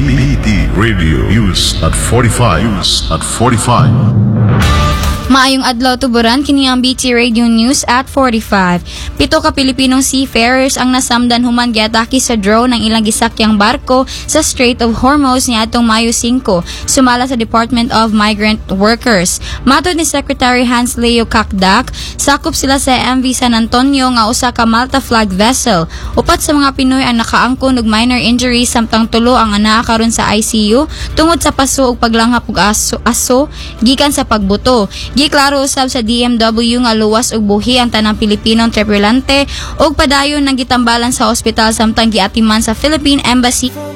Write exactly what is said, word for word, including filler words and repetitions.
B T Radio News at forty-five. News at forty-five. Maayong adlaw tuburan kini ang B T Radio News at forty-five. Pito ka Pilipinong seafarers ang nasamdan human giatake sa drone ng ilang gisakyang barko sa Strait of Hormuz niadtong Mayo five, sumala sa Department of Migrant Workers. Matod ni Secretary Hans Leo Kakdak, sakop sila sa M V San Antonio nga usa ka Malta flag vessel. Upat sa mga Pinoy ang nakaangkon og minor injuries samtang tulo ang anaa karon sa I C U tungod sa paso ug paglanghap og aso, aso gikan sa pagbuto. Giklaro usab sa D M W nga luwas og buhi ang tanang Pilipinong tripulante ug padayon nang gitambalan sa ospital samtang giatiman sa Philippine Embassy